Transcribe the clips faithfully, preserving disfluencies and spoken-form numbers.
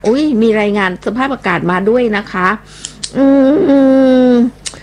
อุ้ยมีรายงานสภาพอากาศมาด้วยนะคะอืม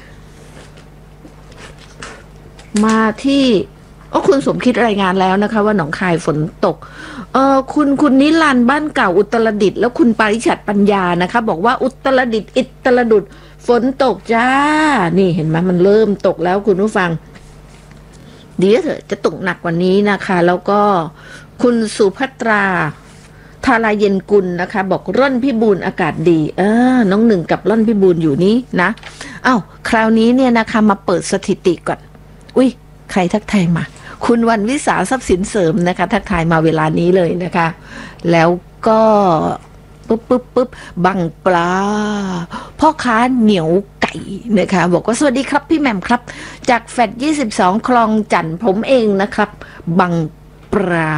มาที่โอ้คุณสมคิดรายงานแล้วนะคะว่าหนองคายฝนตกเออคุณคุณนิรันดร์บ้านเก่าอุตรดิตถ์แล้วคุณปริชัดปัญญานะคะบอกว่าอุตรดิตถ์อิตรดุษฝนตกจ้านี่เห็นไหมมันเริ่มตกแล้วคุณผู้ฟังเดี๋ยวเถอะจะตกหนักกว่านี้นะคะแล้วก็คุณสุภัตราทาราเย็นกุลนะคะบอกร่อนพิบูลอากาศดีเออน้องหนึ่งกับร่อนพิบูลอยู่นี้นะอ้าวคราวนี้เนี่ยนะคะมาเปิดสถิติก่อนอุ้ยใครทักทายมาคุณวันวิสาทรัพย์สินเสริมนะคะทักทายมาเวลานี้เลยนะคะแล้วก็ปุ๊บปุ๊บปุ๊บบังปลาพ่อค้าเหนียวไก่นะคะบอกว่าสวัสดีครับพี่แหม่มครับจากแฟดยี่สิบสองคลองจันทร์ผมเองนะครับบังปลา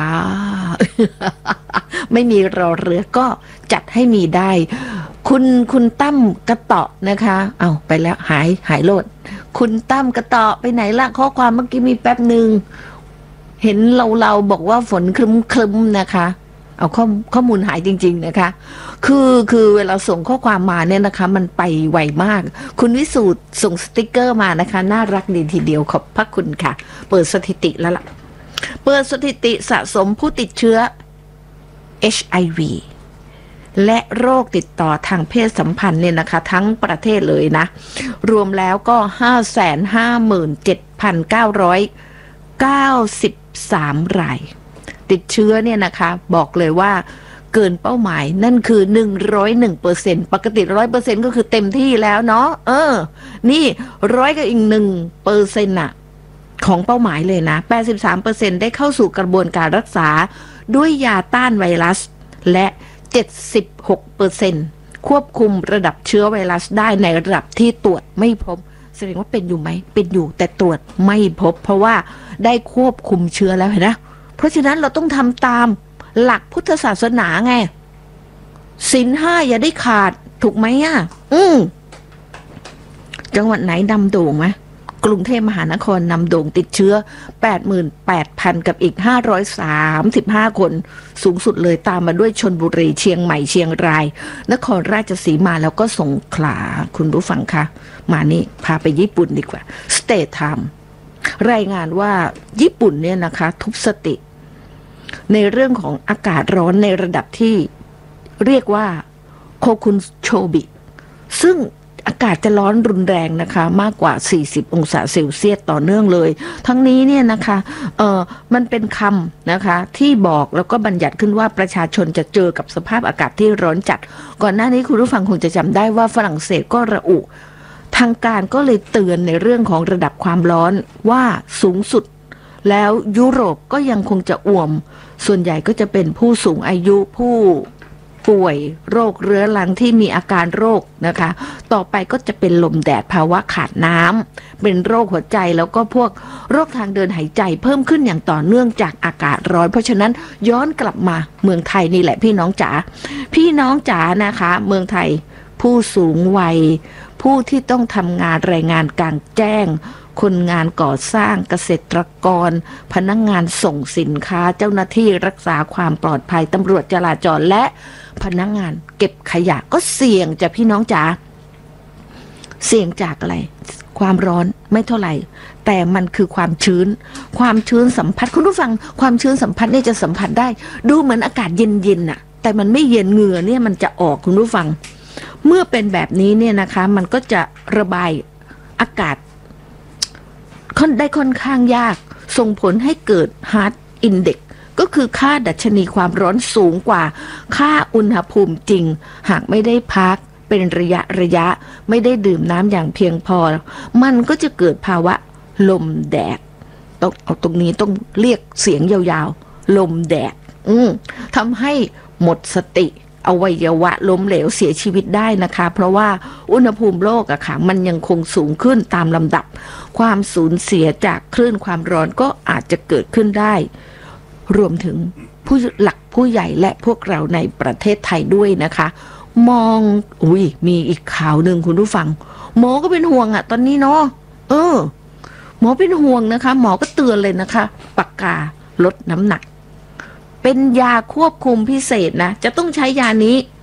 ไม่มีรอเรือก็จัดให้มีได้คุณคุณตั้มกระเตาะนะคะเอาไปแล้วหายหายโลดคุณตั้มกระเตาะไปไหนล่ะข้อความเมื่อกี้มีแป๊บหนึ่งเห็นเราเราบอกว่าฝนครึ้มครึ้มนะคะเอาข้อข้อมูลหายจริงๆนะคะคือคือเวลาส่งข้อความมาเนี่ยนะคะมันไปไวมากคุณวิสูตรส่งสติกเกอร์มานะคะน่ารักดีทีเดียวขอบพระคุณค่ะเปิดสถิติแล้วล่ะเปิดสถิติสะสมผู้ติดเชื้อ เอช ไอ วี และโรคติดต่อทางเพศสัมพันธ์เนี่ยนะคะทั้งประเทศเลยนะรวมแล้วก็ ห้าแสนห้าหมื่นเจ็ดพันเก้าร้อยเก้าสิบสาม รายติดเชื้อเนี่ยนะคะบอกเลยว่าเกินเป้าหมายนั่นคือ หนึ่งร้อยเอ็ดเปอร์เซ็นต์ ปกติ ร้อยเปอร์เซ็นต์ ก็คือเต็มที่แล้วเนาะเออนี่ร้อยกับอีก หนึ่งเปอร์เซ็นต์ น่ะของเป้าหมายเลยนะ แปดสิบสามเปอร์เซ็นต์ ได้เข้าสู่กระบวนการรักษาด้วยยาต้านไวรัสและ เจ็ดสิบหกเปอร์เซ็นต์ ควบคุมระดับเชื้อไวรัสได้ในระดับที่ตรวจไม่พบแสดงว่าเป็นอยู่ไหมเป็นอยู่แต่ตรวจไม่พบเพราะว่าได้ควบคุมเชื้อแล้วเห็นนะเพราะฉะนั้นเราต้องทำตามหลักพุทธศาสนาไงศีลห้าอย่าได้ขาดถูกไหมอ่ะอืมจังหวัดไหนนำโด่งไหมกรุงเทพมหานครนำโด่งติดเชื้อ แปดหมื่นแปดพัน กับอีกห้าร้อยสามสิบห้าคนสูงสุดเลยตามมาด้วยชลบุรีเชียงใหม่เชียงรายนครราชสีมาแล้วก็สงขลาคุณผู้ฟังคะมานี่พาไปญี่ปุ่นดีกว่า State Time รายงานว่าญี่ปุ่นเนี่ยนะคะทุบสติในเรื่องของอากาศร้อนในระดับที่เรียกว่าโคคุนโชบิซึ่งอากาศจะร้อนรุนแรงนะคะมากกว่าสี่สิบองศาเซลเซียสต่อเนื่องเลยทั้งนี้เนี่ยนะคะเออมันเป็นคำนะคะที่บอกแล้วก็บัญญัติขึ้นว่าประชาชนจะเจอกับสภาพอากาศที่ร้อนจัดก่อนหน้านี้คุณผู้ฟังคงจะจำได้ว่าฝรั่งเศสก็ระอุทางการก็เลยเตือนในเรื่องของระดับความร้อนว่าสูงสุดแล้วยุโรปก็ยังคงจะอ่วมส่วนใหญ่ก็จะเป็นผู้สูงอายุผู้ป่วยโรคเรื้อรังที่มีอาการโรคนะคะต่อไปก็จะเป็นลมแดดภาวะขาดน้ำเป็นโรคหัวใจแล้วก็พวกโรคทางเดินหายใจเพิ่มขึ้นอย่างต่อเนื่องจากอากาศร้อนเพราะฉะนั้นย้อนกลับมาเมืองไทยนี่แหละพี่น้องจ๋าพี่น้องจ๋านะคะเมืองไทยผู้สูงวัยผู้ที่ต้องทำงานแรงงานกลางแจ้งคนงานก่อสร้างเกษตรกรพนักงานส่งสินค้าเจ้าหน้าที่รักษาความปลอดภัยตำรวจจราจรและพนักงานเก็บขยะก็เสี่ยงจะพี่น้องจ๋าเสี่ยงจากอะไรความร้อนไม่เท่าไหร่แต่มันคือความชื้นความชื้นสัมผัสคุณผู้ฟังความชื้นสัมผัสเนี่ยจะสัมผัสได้ดูเหมือนอากาศเย็นๆน่ะแต่มันไม่เย็นเหงื่อเนี่ยมันจะออกคุณผู้ฟังเมื่อเป็นแบบนี้เนี่ยนะคะมันก็จะระบายอากาศได้ค่อนข้างยากส่งผลให้เกิด Heart Index ก็คือค่าดัชนีความร้อนสูงกว่าค่าอุณหภูมิจริงหากไม่ได้พักเป็นระยะระยะไม่ได้ดื่มน้ำอย่างเพียงพอมันก็จะเกิดภาวะลมแดดต้องเอาตรงนี้ต้องเรียกเสียงยาวๆลมแดดอืมทำให้หมดสติอวัยวะล้มเหลวเสียชีวิตได้นะคะเพราะว่าอุณหภูมิโลกอะค่ะมันยังคงสูงขึ้นตามลำดับความสูญเสียจากคลื่นความร้อนก็อาจจะเกิดขึ้นได้รวมถึงผู้หลักผู้ใหญ่และพวกเราในประเทศไทยด้วยนะคะมองอุ้ยมีอีกข่าวหนึ่งคุณผู้ฟังหมอก็เป็นห่วงอะตอนนี้เนาะเออหมอเป็นห่วงนะคะหมอก็เตือนเลยนะคะปากกาลดน้ำหนักเป็นยาควบคุมพิเศษนะจะต้องใช้ยานี้